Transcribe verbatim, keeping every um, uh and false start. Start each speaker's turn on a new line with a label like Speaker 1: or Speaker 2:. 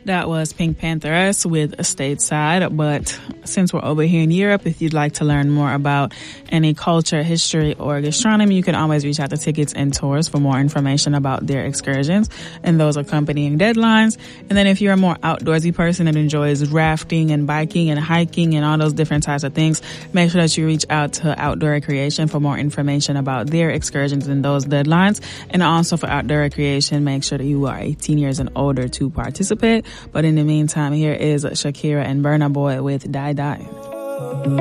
Speaker 1: That was Pink Pantheress with Stateside. But since we're over here in Europe, if you'd like to learn more about any culture, history, or gastronomy, you can always reach out to Tickets and Tours for more information about their excursions and those accompanying deadlines. And then if you're a more outdoorsy person that enjoys rafting and biking and hiking and all those different types of things, make sure that you reach out to Outdoor Recreation for more information about their excursions and those deadlines. And also for Outdoor Recreation, make sure that you are eighteen years and older to participate. But in the meantime, here is Shakira and Burna Boy with Die Die.